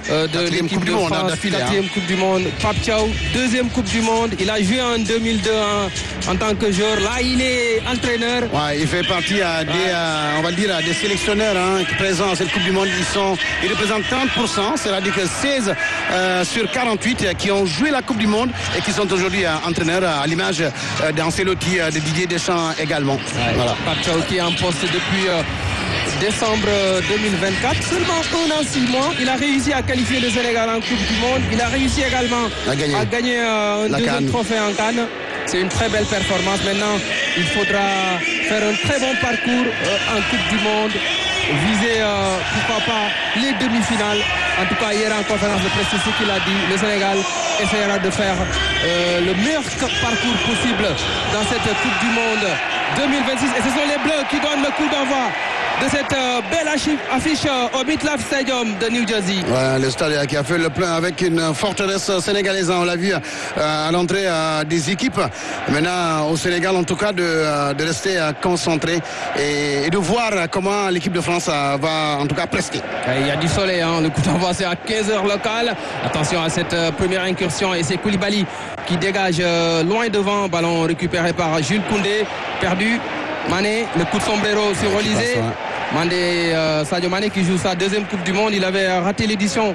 de l'équipe de France, quatrième Coupe du Monde. Pape Thiaw, deuxième Coupe du Monde. Il a joué en 2002 en tant que joueur. Là, il est entraîneur. Ouais, il fait partie des, on va dire, des sélectionneurs présents à cette Coupe du Monde. Ils représentent 30%, c'est-à-dire que 16 sur 48 qui ont joué la Coupe du Monde et qui sont aujourd'hui entraîneurs, à l'image d'Ancelotti, de Didier Deschamps également. Ouais, voilà. Pape Thiaw qui est en poste depuis décembre 2024. Seulement 1 an, 6 mois. Il a réussi à qualifier le Sénégal en Coupe du Monde. Il a réussi également à gagner un deuxième trophée en Cannes. C'est une très belle performance. Maintenant, il faudra faire un très bon parcours en Coupe du Monde. Viser, pourquoi pas, les demi-finales. En tout cas, hier en conférence de presse, c'est ce qu'il a dit. Le Sénégal essaiera de faire le meilleur parcours possible dans cette Coupe du Monde 2026. Et ce sont les Bleus qui donnent le coup d'envoi de cette belle affiche au MetLife Stadium de New Jersey. Ouais, le stade qui a fait le plein avec une forteresse sénégalaise, on l'a vu à l'entrée des équipes. Maintenant, au Sénégal, en tout cas, de rester concentré et de voir comment l'équipe de France va, en tout cas, prester. Il y a du soleil, le coup d'envoi c'est à 15h local. Attention à cette première incursion et c'est Koulibaly qui dégage loin devant. Ballon récupéré par Jules Koundé, perdu. Mané, le coup de sombrero sur Olysée. Sadio Mané qui joue sa deuxième Coupe du Monde. Il avait raté l'édition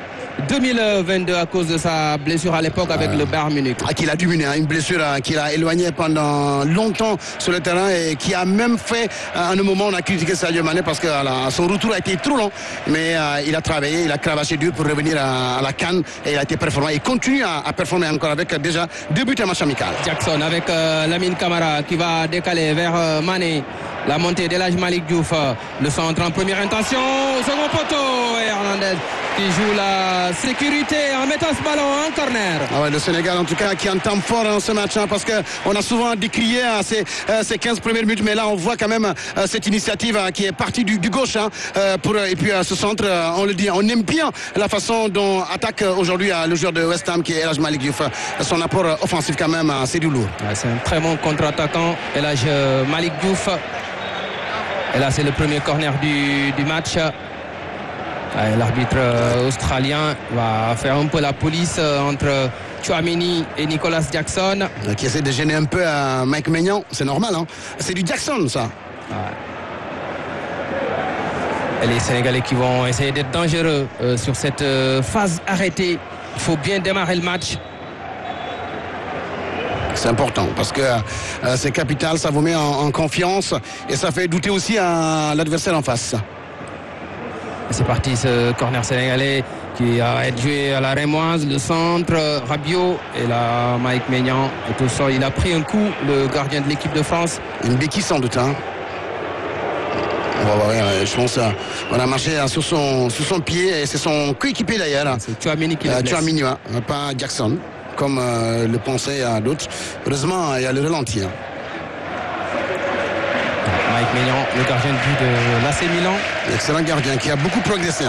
2022 à cause de sa blessure à l'époque avec le Bayern Munich. Qu'il a diminué, une blessure qui l'a éloigné pendant longtemps sur le terrain et qui a même fait, à un moment, on a critiqué Sadio Mané parce que son retour a été trop long. Mais il a travaillé, il a cravaché dur pour revenir à la CAN et il a été performant. Il continue à performer encore avec déjà 2 buts à match amical. Jackson avec Lamine Camara qui va décaler vers Mané. La montée d'Elhadji Malick Diouf, le centre en première intention, second poteau et Hernandez qui joue la sécurité en mettant ce ballon en corner. Ah ouais, le Sénégal en tout cas qui entame fort ce match parce qu'on a souvent décrié ces 15 premières minutes, mais là on voit quand même cette initiative qui est partie du gauche et puis ce centre, on le dit, on aime bien la façon dont attaque aujourd'hui le joueur de West Ham qui est Elhadji Malick Diouf. Son apport offensif quand même, c'est du lourd. Ouais, c'est un très bon contre-attaquant, Elhadji Malick Diouf. Et là, c'est le premier corner du match. L'arbitre australien va faire un peu la police entre Tchouaméni et Nicolas Jackson. Qui essaie de gêner un peu Mike Maignan. C'est normal, c'est du Jackson, ça. Ouais. Et les Sénégalais qui vont essayer d'être dangereux sur cette phase arrêtée. Il faut bien démarrer le match. C'est important parce que c'est capital, ça vous met en confiance et ça fait douter aussi à l'adversaire en face. C'est parti ce corner sénégalais qui a été joué à la Rémoise, le centre, Rabiot et là Mike Maignan est au sol. Il a pris un coup, le gardien de l'équipe de France. Une béquille sans doute. On va voir, je pense qu'on a marché sur son pied et c'est son coéquipier d'ailleurs. C'est Tchouaméni qui l'a blessé. Tchouaméni, pas Jackson. Comme le pensaient d'autres. Heureusement, il y a le ralenti. Mike Maignan, le gardien de but de l'AC Milan. Excellent gardien qui a beaucoup progressé.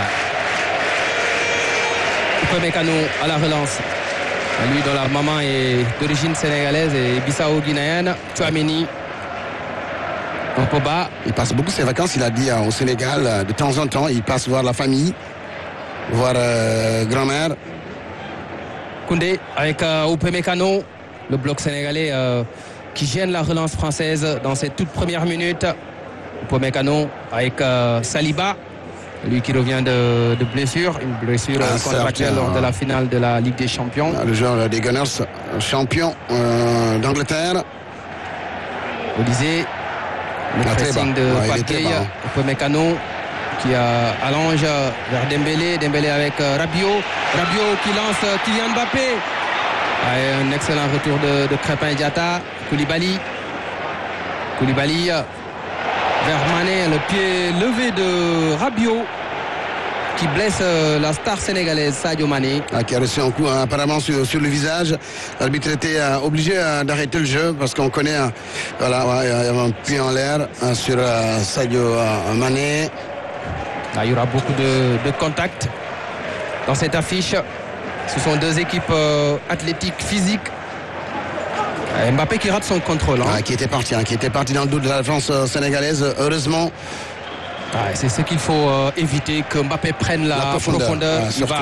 Upamecano à la relance. Lui dont la maman est d'origine sénégalaise et bissau-guinéenne. Tchouaméni. Un peu bas. Il passe beaucoup ses vacances, il a dit, au Sénégal. De temps en temps, il passe voir la famille, voir grand-mère. Koundé avec Upamecano, le bloc sénégalais qui gêne la relance française dans ces toutes premières minutes. Upamecano avec Saliba, lui qui revient de blessure, une blessure contractuelle lors de la finale de la Ligue des Champions. Le joueur des Gunners, champion d'Angleterre. Olysée, le pressing de Paquet, Upamecano qui allonge vers Dembélé avec Rabiot qui lance Kylian Mbappé. Un excellent retour de Crépin Diatta. Koulibaly vers Mané, le pied levé de Rabiot qui blesse la star sénégalaise Sadio Mané. Qui a reçu un coup apparemment sur le visage. L'arbitre était obligé d'arrêter le jeu parce qu'on connaît il y avait un pied en l'air sur Sadio Mané. Là, il y aura beaucoup de contacts dans cette affiche. Ce sont deux équipes athlétiques, physiques. Mbappé qui rate son contrôle. Qui était parti dans le dos de la défense sénégalaise. Heureusement. C'est ce qu'il faut éviter, que Mbappé prenne la profondeur. Il va